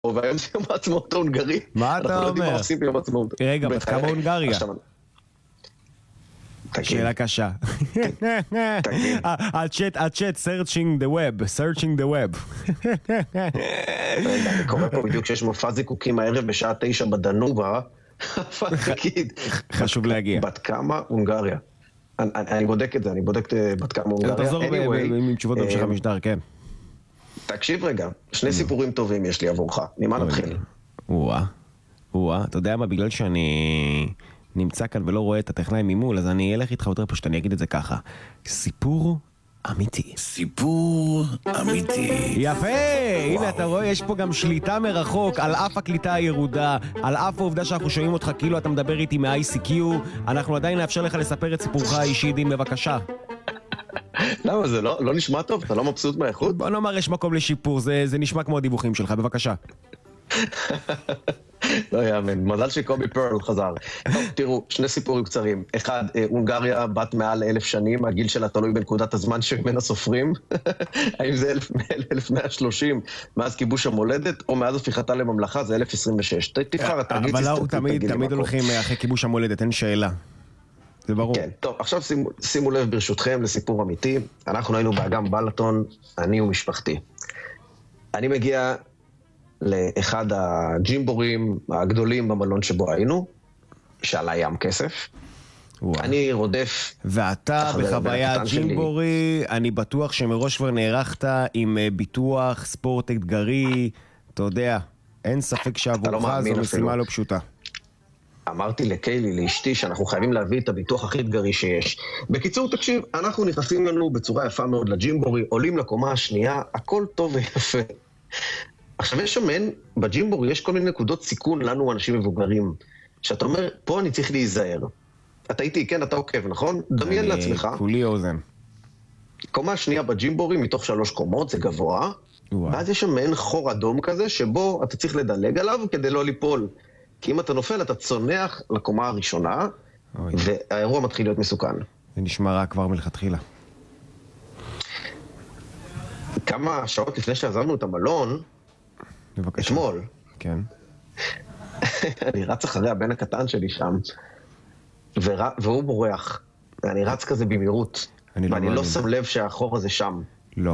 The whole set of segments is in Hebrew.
והיום זה יום העצמאות ההונגרי. מה אתה אומר? אנחנו לא יודעים מה עושים ביום העצמאות. רגע, בת כמה הונגריה? שאלה קשה. הצ'אט, searching the web. אני קורא פה בדיוק שיש מופע זיקוקים הערב בשעה 9 בדנובה. חשוב להגיע. בת כמה הונגריה. אני בודק את זה, אני בודק בת כמה הונגריה. תחזור עם תשובות בהמשך המשדר, כן. תקשיב רגע, שני סיפורים טובים יש לי עבורך. ממה נתחיל? אתה יודע מה, בגלל שאני נמצא כאן ולא רואה את הטכנאי ממול, אז אני אלך איתך יותר פשוט, אני אגיד את זה ככה. סיפור אמיתי. יפה! הנה אתה רואה, יש פה גם שליטה מרחוק, על אף הקליטה הירודה, על אף העובדה שאנחנו שומעים אותך כאילו אתה מדבר איתי מ-ICQ, אנחנו עדיין נאפשר לך לספר את סיפורך האישי, דים, בבקשה. למה זה לא נשמע טוב? אתה לא מבסוט מהאיכות? בוא נאמר, יש מקום לשיפור, זה נשמע כמו הדיווחים שלך, בבקשה. לא יאמן, מזל שקובי פרל חזר. טוב, תראו, שני סיפורים קצרים. אחד, הונגריה בת מעל 1,000 שנים, הגיל שלה תלוי בנקודת הזמן שממנה סופרים. האם זה 1130 מאז כיבוש המולדת, או מאז הפיכתה לממלכה, זה 1026. תבחר, תרגיץ הסתכלות, אבל תמיד הולכים אחרי כיבוש המולדת, אין שאלה. זה ברור. כן, טוב, עכשיו שימו לב ברשותכם לסיפור אמיתי. אנחנו היינו באגם בלטון, אני ומשפחתי. אני מגיע לאחד הג'ימבורים הגדולים במלון שבו היינו, שעלה ים כסף. אני רודף. ואתה בחוויה ג'ימבורי, אני בטוח שמראש כבר נערכת עם ביטוח, ספורט אתגרי, אתה יודע, אין ספק שעבורך זו משימה לא פשוטה. אמרתי לקיילי, לאשתי, שאנחנו חייבים להביא את הביטוח הכי אתגרי שיש. בקיצור, תקשיב, אנחנו נכנסים לנו בצורה יפה מאוד לג'ימבורי, עולים לקומה השנייה, הכל טוב ויפה. עכשיו יש שמן, בג'ימבורי יש כל מיני נקודות סיכון לנו, אנשים מבוגרים, שאתה אומר, פה אני צריך להיזהר. אתה איתי, כן, אתה עוקב, נכון? דמיין לעצמך. כולי אוזן. קומה שנייה בג'ימבורי, מתוך 3 קומות, זה גבוה, ואז יש שמן חור אדום כזה, שבו אתה צריך לדלג עליו כדי לא ליפול. כי אם אתה נופל, אתה צונח לקומה הראשונה, והאירוע מתחיל להיות מסוכן. זה נשמע רע כבר מלכתחילה. כמה שעות לפני שעזרנו את המלון, אתמול, כן. אני רץ אחרי הבן הקטן שלי שם, והוא בורח, ואני רץ כזה במהירות, ואני לא שם לב שהחור הזה שם. לא.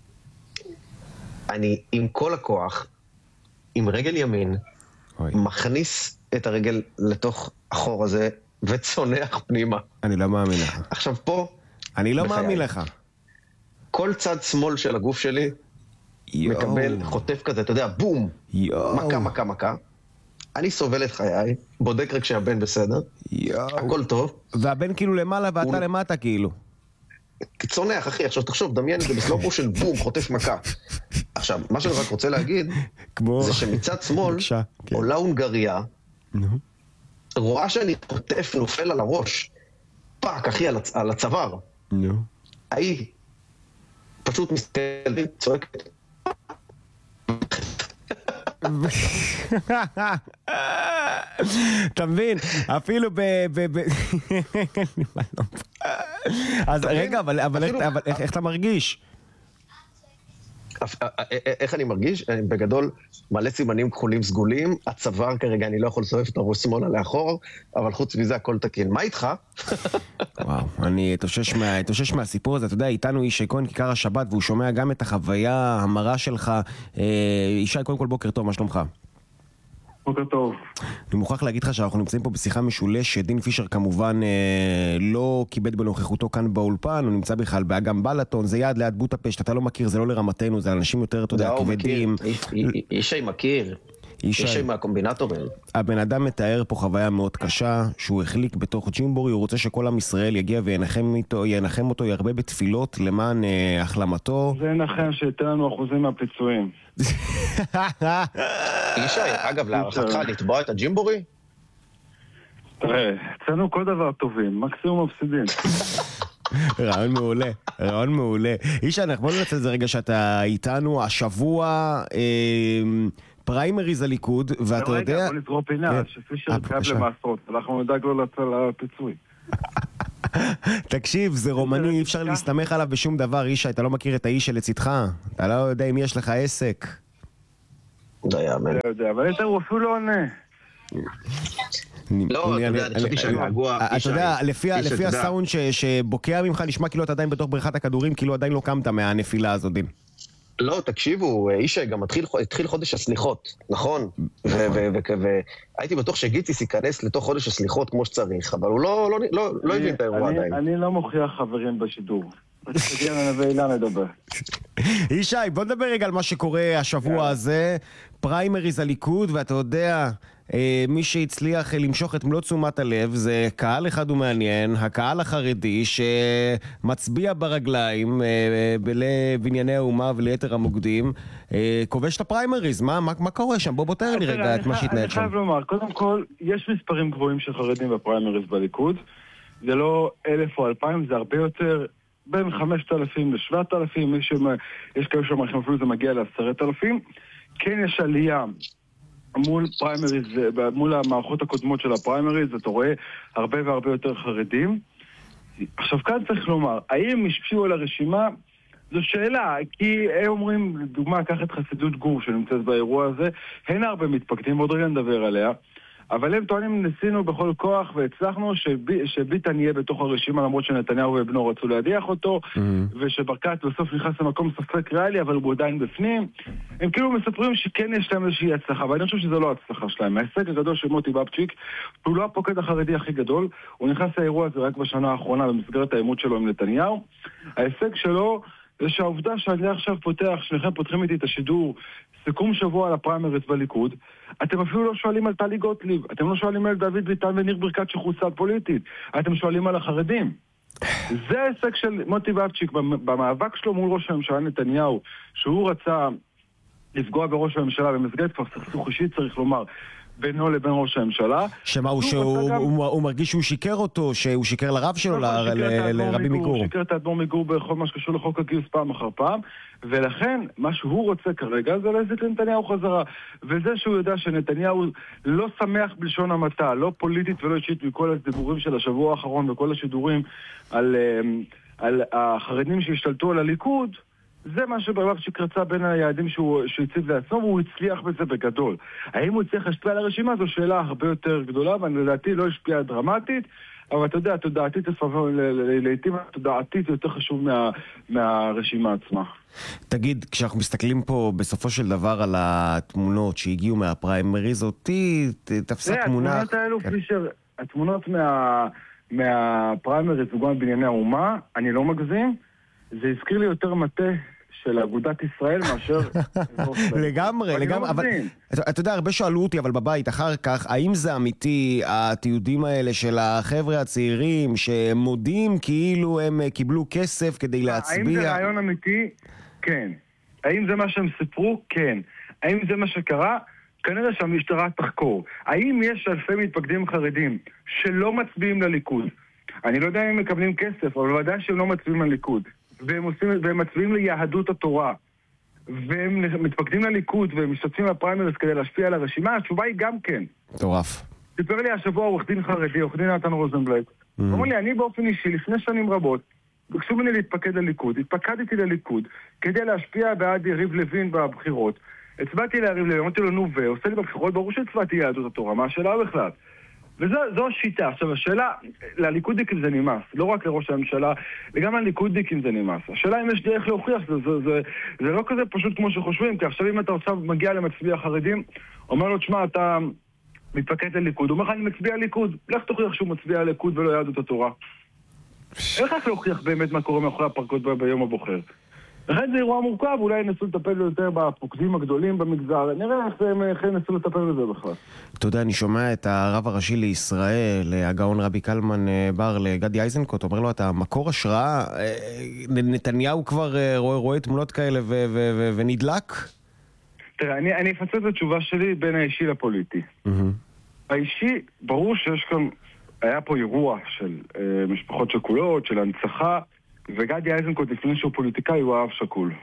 אני עם כל הכוח, עם רגל ימין, מכניס את הרגל לתוך החור הזה, וצונח פנימה. אני לא מאמין לך. עכשיו פה, אני לא מאמין לך. כל צד שמאל של הגוף שלי, מקבל חוטף כזה, אתה יודע, בום, מכה. אני סובל את חיי, בודק רק שהבן בסדר, הכל טוב. והבן כאילו למעלה ואתה למטה כאילו. צונח, אחי, עכשיו תחשוב, דמיין את זה בסלופו של בום, חוטף מכה. עכשיו, מה שאני רק רוצה להגיד, זה שמצד שמאל, עולה הונגריה, רואה שאני חוטף, נופל על הראש, פאק, אחי, על הצוואר. ההיא, פשוט מסתכלת, צועקת. אתה מבין, אפילו אז רגע, אבל איך אתה מרגיש? איך אני מרגיש? אני בגדול מלא סימנים כחולים סגולים, הצוואר כרגע אני לא יכול לסובב את הראש שמאלה לאחור, אבל חוץ מזה הכל תקין. מה איתך? וואו, אני אתאושש מהסיפור הזה, אתה יודע, איתנו ישי כהן כיכר השבת, והוא שומע גם את החוויה המרה שלך. ישי, קודם כל בוקר טוב, מה שלומך? בוקר טוב. אני מוכרח להגיד לך שאנחנו נמצאים פה בשיחה משולשת. דין פישר כמובן לא כיבד בנוכחותו כאן באולפן, הוא נמצא בכלל באגם בלטון, זה יעד ליד בוטפשט, אתה לא מכיר, זה לא לרמתנו, זה אנשים יותר, אתה יודע, כבדים. ישי מכיר. ישי מהקומבינטורים. הבן אדם מתאר פה חוויה מאוד קשה, שהוא החליק בתוך ג'ימבורי, הוא רוצה שכל עם ישראל יגיע וינחם אותו, ירבה בתפילות למען החלמתו. זה נחם שייתן לנו אחוזים מהפיצויים. ישי, אגב, להערכתך לתבוע את הג'ימבורי? תראה, אצלנו כל דבר טובים, מקסימום מפסידים. רעיון מעולה. ישי, בוא ננצל את זה רגע שאתה איתנו, השבוע פריימריז הליכוד, ואתה יודע... רגע, בוא נזרור פינה, שפישר חייב למעשרות, אנחנו נדאג לו לפיצוי. תקשיב, זה רומני, אי אפשר להסתמך עליו בשום דבר. ישי, אתה לא מכיר את האיש שלצדך, אתה לא יודע אם יש לך עסק. זה יאמן. אבל יותר הוא אפילו לא עונה. לא, אתה יודע, אני חשבתי שהגעגוע... אתה יודע, לפי הסאונד שבוקע ממך נשמע כאילו אתה עדיין בתוך בריכת הכדורים, כאילו עדיין לא קמת מהנפילה הזאת, דין. לא, תקשיבו, אישה, גם התחיל חודש הסליחות, נכון? והייתי בטוח שגיציס ייכנס לתוך חודש הסליחות כמו שצריך, אבל הוא לא הבין את האירוע עדיין. אני לא מוכיח חברים בשידור. ואילן נדבר. ישי, בוא נדבר רגע על מה שקורה השבוע הזה, פריימריז הליכוד, ואתה יודע, מי שהצליח למשוך את מלוא תשומת הלב זה קהל אחד ומעניין, הקהל החרדי שמצביע ברגליים בבנייני האומה וליתר המוקדים, כובש את הפריימריז. מה קורה שם? בוא תאר לי רגע את מה שהתנהל שם. אני חייב לומר, קודם כל, יש מספרים גבוהים של חרדים בפריימריז בליכוד, זה לא 1,000 או 2,000, זה הרבה יותר, בין 5,000 ל-7,000, יש כאלה שמרחים אפילו זה מגיע ל10,000. כן יש עלייה מול פריימריז, מול המערכות הקודמות של הפריימריז, אתה רואה הרבה והרבה יותר חרדים. עכשיו כאן צריך לומר, האם השפיעו על הרשימה? זו שאלה, כי הם אומרים, דוגמה, קח את חסידות גור שנמצאת באירוע הזה, אין הרבה מתפקדים, עוד רגע נדבר עליה, אבל הם טוענים, ניסינו בכל כוח והצלחנו שביטן יהיה בתוך הרשימה, למרות שנתניהו ובנו רצו להדיח אותו, ושברקת בסוף נכנס למקום ספק ריאלי, אבל הוא עדיין בפנים. הם כאילו מספרים שכן יש להם איזושהי הצלחה, אבל אני חושב שזה לא הצלחה שלהם. ההישג הגדול של מוטי בבצ'יק, הוא לא הפוקד החרדי הכי גדול, הוא נכנס לאירוע הזה רק בשנה האחרונה, במסגרת העימות שלו עם נתניהו. ההישג שלו זה שהעובדה שאני עכשיו שניכם פותחים איתי את השידור, סיכום שבוע על הפריימריז בליכוד, אתם אפילו לא שואלים על טלי גוטליב, אתם לא שואלים על דוד ביטן וניר ברקת שחוסת פוליטית, אתם שואלים על החרדים. זה ההישג של מוטי בבצ'יק במאבק שלו מול ראש הממשלה נתניהו, שהוא רצה לפגוע בראש הממשלה במסגרת כבר סכסוך אישי, צריך לומר, בינו לבין ראש הממשלה. שמה, הוא מרגיש שהוא שיקר אותו, שהוא שיקר לרב שלו, לרבי מגור. הוא שיקר את האדמו"ר מגור בכל מה שקשור לחוק הגיוס פעם אחר פעם, ולכן מה שהוא רוצה כרגע זה להזיק לנתניהו חזרה. וזה שהוא יודע שנתניהו לא שמח בלשון המעטה, לא פוליטית ולא אישית מכל הדיבורים של השבוע האחרון וכל השידורים על החרדים שהשתלטו על הליכוד, זה מה שבבצ'יק רצה בין היעדים שהוא הציב לעצמו, והוא הצליח בזה בגדול. האם הוא הצליח להשפיע על הרשימה? זו שאלה הרבה יותר גדולה, ואני לדעתי לא השפיעה דרמטית, אבל אתה יודע, התודעתית לעתים התודעתית יותר חשוב מהרשימה עצמה. תגיד, כשאנחנו מסתכלים פה בסופו של דבר על התמונות שהגיעו מהפריימריז, אותי תפסה תמונה... התמונות האלו, פישר, התמונות מהפריימריז וגם בנייני האומה, אני לא מגזים, זה הזכיר לי יותר מטה של אגודת ישראל מאשר... לגמרי, אבל אתה יודע, הרבה שאלו אותי, אבל בבית אחר כך, האם זה אמיתי, התיעודים האלה של החבר'ה הצעירים שמודים כאילו הם קיבלו כסף כדי להצביע? האם זה רעיון אמיתי? כן. האם זה מה שהם סיפרו? כן. האם זה מה שקרה? כנראה שהמשטרה תחקור. האם יש אלפי מתפקדים חרדים שלא מצביעים לליכוד? אני לא יודע אם הם מקבלים כסף, אבל ודאי שהם לא מצביעים לליכוד. והם מצביעים ליהדות התורה, והם מתפקדים לליכוד, והם משתתפים לפריימריז כדי להשפיע על הרשימה, התשובה היא גם כן. טורף. סיפר לי השבוע עורך דין חרדי, עורך דין נתן רוזנבלט. אמרו לי, אני באופן אישי, לפני שנים רבות, ביקשו ממני להתפקד לליכוד, התפקדתי לליכוד, כדי להשפיע בעד יריב לוין בבחירות. הצבעתי ליריב לוין, אמרתי לו, נו, ועושה לי בבחירות, ברור שהצבעתי יהדות התורה, מה השאלה בכלל? וזו השיטה. עכשיו, השאלה, לליכודיקים זה נמאס, לא רק לראש הממשלה, וגם לליכודיקים זה נמאס. השאלה אם יש דרך להוכיח, זה לא כזה פשוט כמו שחושבים, כי עכשיו אם אתה עכשיו מגיע למצביע חרדים, אומר לו, תשמע, אתה מתפקד לליכוד, הוא אומר לך, אני מצביע ליכוד, לך תוכיח שהוא מצביע ליכוד ולא יהדות התורה. איך רק להוכיח באמת מה קורה מאחורי הפרקות ביום הבוחר? לכן זה אירוע מורכב, אולי ינסו לטפל יותר בפוקדים הגדולים במגזר, נראה איך ינסו לטפל בזה בכלל. אתה יודע, אני שומע את הרב הראשי לישראל, הגאון רבי קלמן בר, לגדי איזנקוט, אומר לו, אתה מקור השראה, נתניהו כבר רואה תמונות כאלה ונדלק? תראה, אני אפצה את התשובה שלי בין האישי לפוליטי. האישי, ברור שיש כאן, היה פה אירוע של משפחות שכולות, של הנצחה, וגדי איזנקוט לפני שהוא פוליטיקאי הוא אהב שקול.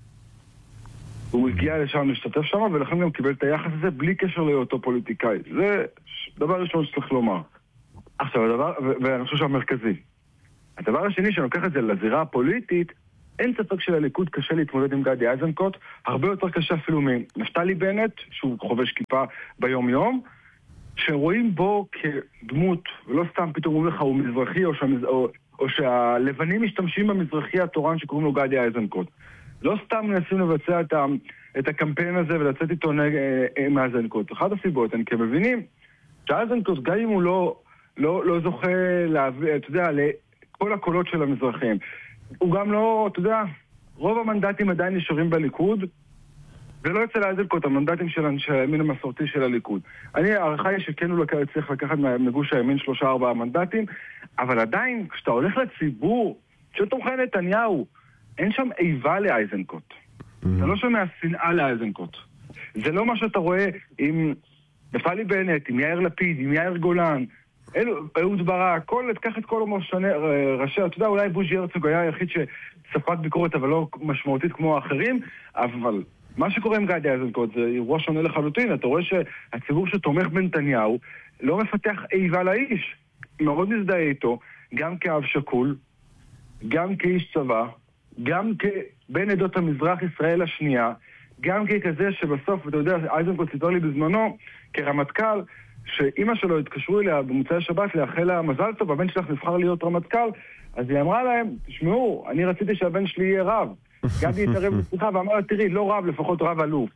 הוא הגיע לשם להשתתף שם ולכן גם קיבל את היחס הזה בלי קשר להיותו פוליטיקאי. זה דבר ראשון שצריך לומר. עכשיו, ואני חושב שהמרכזי. הדבר השני שאני לוקח את זה לזירה הפוליטית, אין ספק שלליכוד קשה להתמודד עם גדי איזנקוט, הרבה יותר קשה אפילו מנפתלי בנט, שהוא חובש כיפה ביום יום, שרואים בו כדמות, ולא סתם פתאום אומרים לך הוא מזרחי, או שהלבנים משתמשים במזרחי התורן שקוראים לו גדי איזנקוט. לא סתם מנסים לבצע את הקמפיין הזה ולצאת איתו מאיזנקוט. אחת הסיבות, אני כמבינים, שאיזנקוט, גם אם הוא לא זוכה להביא, אתה יודע, לכל הקולות של המזרחים, הוא גם לא, אתה יודע, רוב המנדטים עדיין נשארים בליכוד, ולא יוצא לאיזנקוט המנדטים של הימין המסורתי של הליכוד. הערכה היא שכן הוא צריך לקחת מגוש הימין 3-4 מנדטים, אבל עדיין, כשאתה הולך לציבור, שתומכי נתניהו, אין שם איבה לאיזנקוט. אתה לא שומע שנאה לאיזנקוט. זה לא מה שאתה רואה עם נפתלי בנט, עם יאיר לפיד, עם יאיר גולן, אהוד ברק, תקח את כל ראשי, אתה יודע, אולי בוז'י הרצוג היה היחיד שספק ביקורת, אבל לא משמעותית כמו האחרים, אבל מה שקורה עם גדי איזנקוט זה אירוע שונה לחלוטין. אתה רואה שהציבור שתומך בנתניהו לא מפתח איבה לאיש. מאוד מזדהה איתו, גם כאב שקול, גם כאיש צבא, גם כבן עדות המזרח ישראל השנייה, גם ככזה שבסוף, אתה יודע, איזנקוט סיפר לי בזמנו, כרמטכ"ל, שאמא שלו התקשרו אליה במוצאי שבת לאחל לה מזל טוב, הבן שלך נבחר להיות רמטכ"ל, אז היא אמרה להם, תשמעו, אני רציתי שהבן שלי יהיה רב. גדי התערב בשיחה ואמר לה, תראי, לא רב, לפחות רב אלוף.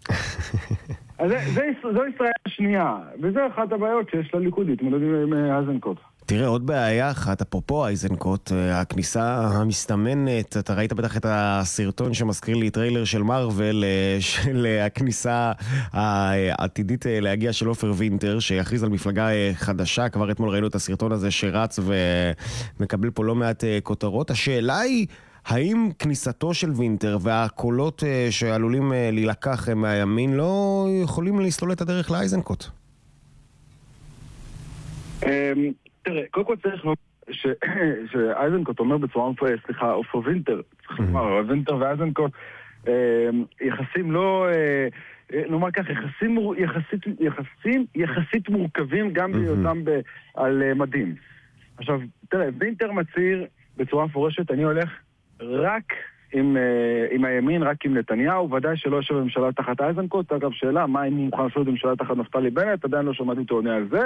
אז זו ישראל השנייה, וזו אחת הבעיות שיש לליכוד להתמודד עם איזנקוט. תראה, עוד בעיה אחת, אפרופו איזנקוט, הכניסה המסתמנת, אתה ראית בטח את הסרטון שמזכיר לי טריילר של מרוול, של הכניסה העתידית להגיע של עופר וינטר, שיכריז על מפלגה חדשה, כבר אתמול ראינו את הסרטון הזה שרץ ומקבל פה לא מעט כותרות. השאלה היא, האם כניסתו של וינטר והקולות שעלולים להילקח מהימין לא יכולים לסלול את הדרך לאיזנקוט? תראה, קודם כל צריך לומר שאיזנקוט אומר בצורה סליחה, עופר וינטר, צריך לומר, וינטר ואיזנקוט יחסים לא, נאמר כך, יחסית מורכבים גם בהיותם על מדים. עכשיו, תראה, וינטר מצהיר בצורה מפורשת, אני הולך רק עם הימין, רק עם נתניהו, ודאי שלא יושב בממשלה תחת איזנקוט. אגב, שאלה, מה אם הוא מוכן לעשות בממשלה תחת נפתלי בנט? עדיין לא שמעתי אותו עונה על זה.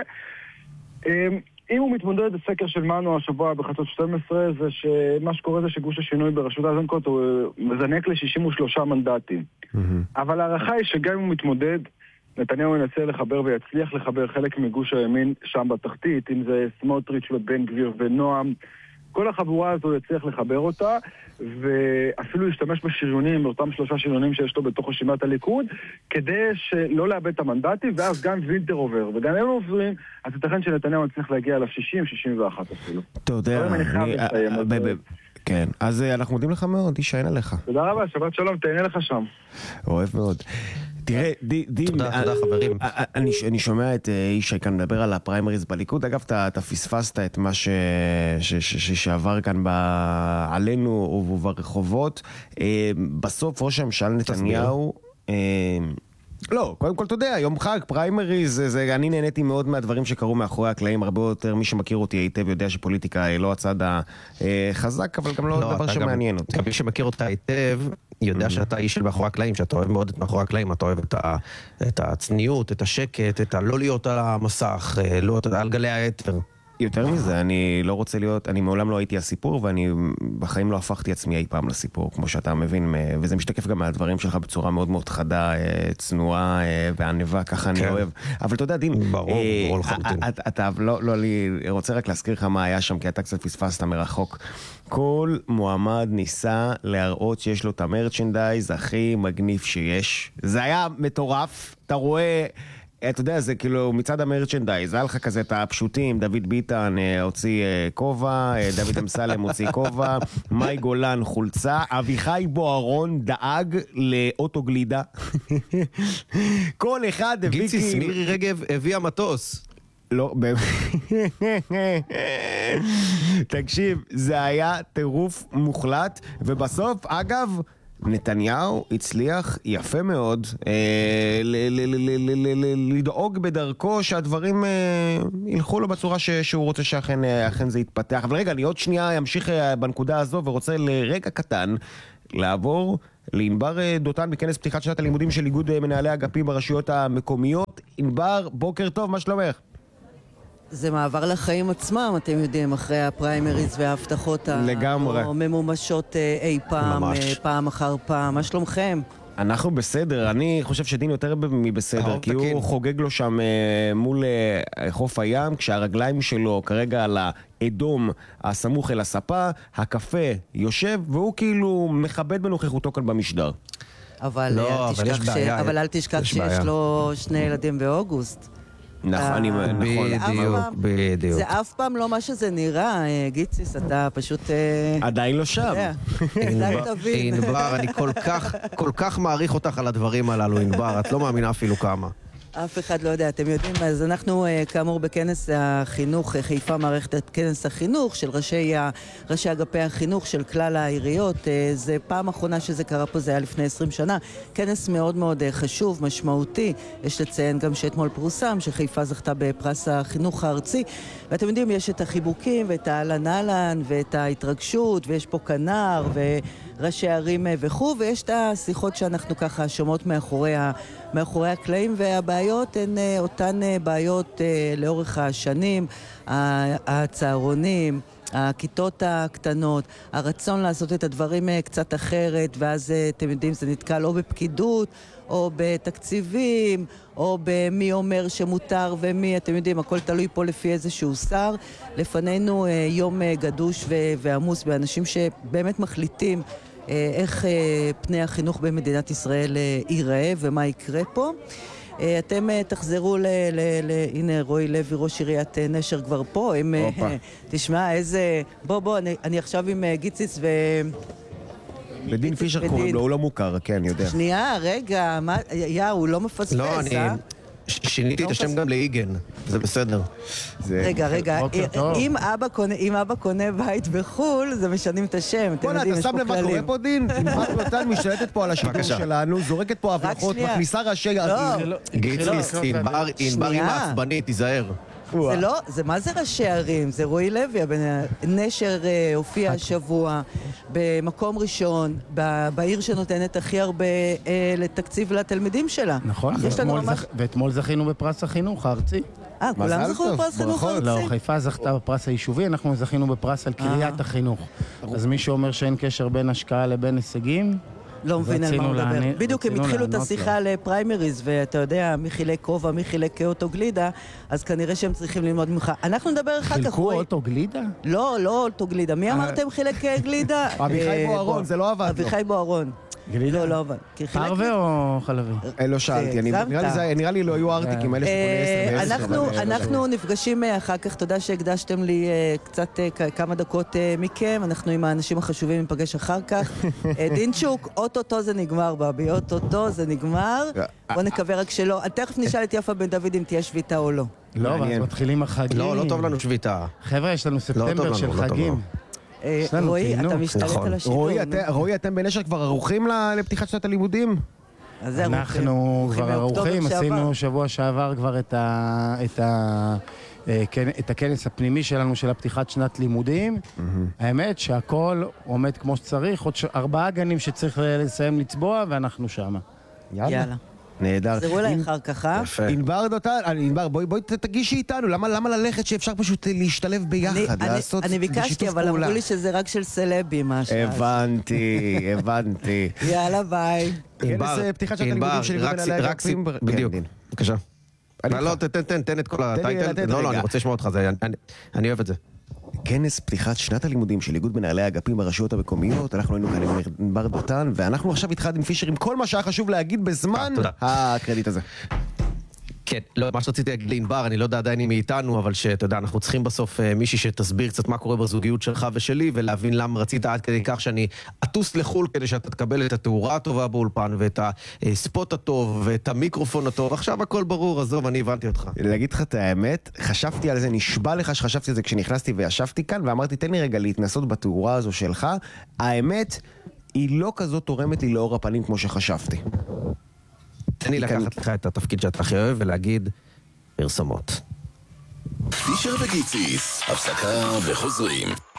אם הוא מתמודד בסקר של מנו השבוע בחצות 12, זה שמה שקורה זה שגוש השינוי בראשות איזנקוט הוא מזנק ל-63 מנדטים. אבל הערכה היא שגם אם הוא מתמודד, נתניהו ינסה לחבר ויצליח לחבר חלק מגוש הימין שם בתחתית, אם זה סמוטריץ' ובן גביר ונועם, כל החבורה הזו יצליח לחבר אותה, ואפילו להשתמש בשריונים, באותם 3 שריונים שיש לו בתוך רשימת הליכוד, כדי שלא לאבד את המנדטים, ואז גם וינטר עובר, וגם הם עוברים, אז ייתכן שנתניהו צריך להגיע ל-60, 61 אפילו. אתה יודע, כן, אז אנחנו מודים לך מאוד, איש אין עליך. תודה רבה, שבת שלום, תהנה לך שם. אוהב מאוד. תראה, דין, תודה חברים. אני שומע את ישי כאן מדבר על הפריימריז בליכוד. אגב, אתה פספסת את מה שעבר כאן עלינו וברחובות. בסוף ראש הממשלה נתניהו... לא, קודם כל אתה יודע, יום חג, פריימריז, אני נהניתי מאוד מהדברים שקרו מאחורי הקלעים, הרבה יותר, מי שמכיר אותי היטב יודע שפוליטיקה לא הצד החזק, אבל גם לא דבר שמעניין אותי. גם מי שמכיר אותה היטב, יודע שאתה איש של מאחורי הקלעים, שאתה אוהב מאוד את מאחורי הקלעים, אתה אוהב את הצניעות, את השקט, את הלא להיות על המסך, לא על גלי האתר. יותר מזה, אני לא רוצה להיות, אני מעולם לא הייתי הסיפור, ואני בחיים לא הפכתי עצמי אי פעם לסיפור, כמו שאתה מבין, וזה משתקף גם מהדברים שלך בצורה מאוד מאוד חדה, צנועה וענבה, ככה אני אוהב. אבל אתה יודע, דין, ברור לחלוטין. אתה לא, אני רוצה רק להזכיר לך מה היה שם, כי אתה קצת פספסת מרחוק. כל מועמד ניסה להראות שיש לו את המרצ'נדייז הכי מגניב שיש. זה היה מטורף, אתה רואה... אתה יודע, זה כאילו מצד המרצ'נדייז, היה לך כזה את הפשוטים, דוד ביטן הוציא כובע, דוד אמסלם הוציא כובע, מאי גולן חולצה, אביחי בוארון דאג לאוטו גלידה. כל אחד הביא גיציס, מירי רגב הביאה מטוס. לא, תקשיב, זה היה טירוף מוחלט, ובסוף, אגב, נתניהו הצליח יפה מאוד לדאוג בדרכו שהדברים ילכו לו בצורה שהוא רוצה שאכן זה יתפתח. אבל רגע, אני עוד שנייה אמשיך בנקודה הזו ורוצה לרגע קטן לעבור לענבר דותן בכנס פתיחת שנת הלימודים של איגוד מנהלי אגפים ברשויות המקומיות. ענבר, בוקר טוב, מה שלומך? זה מעבר לחיים עצמם, אתם יודעים, אחרי הפריימריז וההבטחות הממומשות אי פעם, פעם אחר פעם. מה שלומכם? אנחנו בסדר, אני חושב שדין יותר מבסדר, כי הוא חוגג לו שם מול חוף הים, כשהרגליים שלו כרגע על האדום הסמוך אל הספה, הקפה יושב, והוא כאילו מכבד בנוכחותו כאן במשדר. אבל אל תשכח שיש לו 2 ילדים באוגוסט. נכון, בדיוק. זה אף פעם לא מה שזה נראה, גיציס, אתה פשוט... עדיין לא שם. ענבר, אני כל כך מעריך אותך על הדברים הללו, ענבר, את לא מאמינה אפילו כמה. אף אחד לא יודע, אתם יודעים, אז אנחנו כאמור בכנס החינוך, חיפה מערכת את כנס החינוך של ראשי אגפי החינוך של כלל העיריות. זה פעם אחרונה שזה קרה פה, זה היה לפני 20 שנה. כנס מאוד מאוד חשוב, משמעותי. יש לציין גם שאתמול פורסם שחיפה זכתה בפרס החינוך הארצי. ואתם יודעים, יש את החיבוקים ואת האלן ואת ההתרגשות, ויש פה כנר וראשי ערים וכו', ויש את השיחות שאנחנו ככה שומעות מאחורי הקלעים, והבעיות הן אותן בעיות לאורך השנים, הצהרונים, הכיתות הקטנות, הרצון לעשות את הדברים קצת אחרת, ואז אתם יודעים, זה נתקל או בפקידות, או בתקציבים, או במי אומר שמותר ומי, אתם יודעים, הכל תלוי פה לפי איזשהו שר. לפנינו יום גדוש ועמוס באנשים שבאמת מחליטים איך פני החינוך במדינת ישראל ייראה ומה יקרה פה. אתם תחזרו הנה רועי לוי, ראש עיריית נשר כבר פה. תשמע, איזה... בוא, אני עכשיו עם גיציס לדין פישר קוראים לו, הוא לא מוכר, כן, אני יודע. שנייה, רגע, הוא לא מפספס, לא, אני שיניתי את השם גם לאיגן, זה בסדר. רגע, אם אבא קונה בית בחול, זה משנים את השם. בוא, אתה שם לב מה קורה פה, דין? ענבר דותן משתלטת פה על השידור שלנו, זורקת פה הבלחות, מכניסה ראשי ערים. גיציס, ענבר עם העצבנית, תיזהר. זה מה זה ראשי ערים? זה רועי לוי, נשר הופיע השבוע במקום ראשון, בעיר שנותנת הכי הרבה לתקציב לתלמידים שלה. נכון, ואתמול זכינו בפרס החינוך הארצי. כולם זכו בפרס חינוך הארצי? לא, חיפה זכתה בפרס היישובי, אנחנו זכינו בפרס על קריית החינוך. אז מי שאומר שאין קשר בין השקעה לבין הישגים, לא מבין על מה הוא מדבר. בדיוק הם התחילו את השיחה לפריימריז, ואתה יודע, מי חילק כובע, מי חילק אוטו גלידה, אז כנראה שהם צריכים ללמוד ממך. אנחנו נדבר אחר כך. חילקו אוטו גלידה? לא אוטו גלידה. מי אמרתם חילק גלידה? אביחי בוארון, זה לא עבד. אביחי בוארון. גלידה? לא עבד. פרווה או חלבי? לא שאלתי, נראה לי לא היו ארטיקים, אלה שקונה 10 אנחנו נפגשים אחר כך, תודה שהקדשתם לי קצת כמה דקות מכם, אנחנו עם האנשים החשובים נפגש אחר כך. דינצ'וק, אוטוטו זה נגמר, בבי, אוטוטו זה נגמר, בוא נקווה רק שלא, תכף נשאל את יפה בן דוד אם תהיה שביתה או לא. לא, אבל מתחילים החגים. לא טוב לנו שביתה. חבר'ה, יש לנו ספטמבר של חגים. רועי, אתה משתלט על השידור. רועי, אתם בנשר כבר ערוכים לפתיחת שנת הלימודים? אנחנו כבר ערוכים, עשינו שבוע שעבר כבר את הכנס הפנימי שלנו של הפתיחת שנת לימודים. האמת שהכל עומד כמו שצריך, עוד 4 גנים שצריך לסיים לצבוע ואנחנו שמה. יאללה. נהדר. זרו אליי אחר כך, ענבר דותן, ענבר, בואי תגישי איתנו, למה ללכת שאפשר פשוט להשתלב ביחד, לעשות אני ביקשתי, אבל אמרו לי שזה רק של סלבים, משהו. הבנתי. יאללה, ביי. כנס פתיחת שנת הלימודים של איגוד מנהלי אגפים. בדיוק, בבקשה. לא, תן את כל הטייטל. לא, אני רוצה לשמוע אותך, אני אוהב את זה. כנס פתיחת שנת הלימודים של איגוד מנהלי האגפים ברשויות המקומיות. אנחנו היינו כאן עם ענבר דותן, ואנחנו עכשיו איתך עם פישר עם כל מה שהיה חשוב להגיד בזמן הקרדיט הזה. כן, לא, מה שרציתי להגיד לענבר, אני לא יודע עדיין אם היא איתנו, אבל שאתה יודע, אנחנו צריכים בסוף מישהי שתסביר קצת מה קורה בזוגיות שלך ושלי, ולהבין למה רצית עד כדי כך שאני אטוס לחול כדי שאתה תקבל את התאורה הטובה באולפן, ואת הספוט הטוב, ואת המיקרופון הטוב. עכשיו הכל ברור, עזוב, אני הבנתי אותך. להגיד לך את האמת, חשבתי על זה, נשבע לך שחשבתי על זה כשנכנסתי וישבתי כאן, ואמרתי, תן לי רגע להתנסות בתאורה הזו שלך. האמת, היא לא כזאת תורמת לי לאור הפנים כמו שחשבתי. תן לי לקחת לך את התפקיד שאתה הכי אוהב ולהגיד פרסומות. פישר וגיציס, הפסקה וחוזרים.